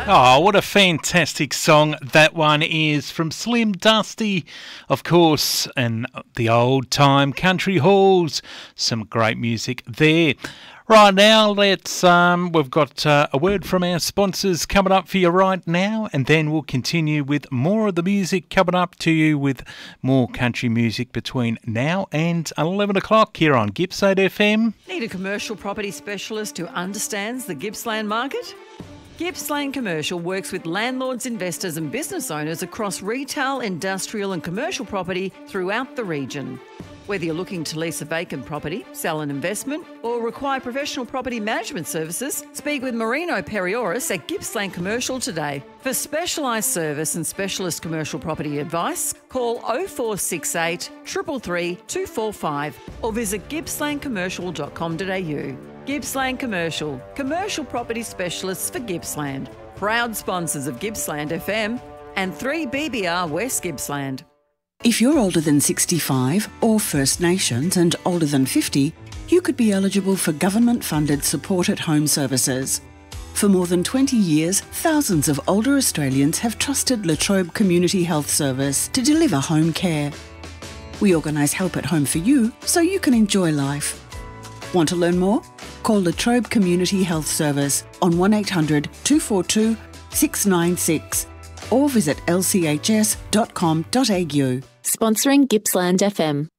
Oh, what a fantastic song that one is from Slim Dusty, of course, and the old time country halls. Some great music there. Right now, we've got a word from our sponsors coming up for you right now, and then we'll continue with more of the music coming up to you with more country music between now and 11 o'clock here on Gippsland FM. Need a commercial property specialist who understands the Gippsland market? Gippsland Commercial works with landlords, investors and business owners across retail, industrial and commercial property throughout the region. Whether you're looking to lease a vacant property, sell an investment or require professional property management services, speak with Marino Perioris at Gippsland Commercial today. For specialised service and specialist commercial property advice, call 0468 333 245 or visit gippslandcommercial.com.au. Gippsland Commercial, commercial property specialists for Gippsland. Proud sponsors of Gippsland FM and 3BBR West Gippsland. If you're older than 65 or First Nations and older than 50, you could be eligible for government-funded support at home services. For more than 20 years, thousands of older Australians have trusted La Trobe Community Health Service to deliver home care. We organise help at home for you so you can enjoy life. Want to learn more? Call La Trobe Community Health Service on 1800 242 696 or visit lchs.com.au. Sponsoring Gippsland FM.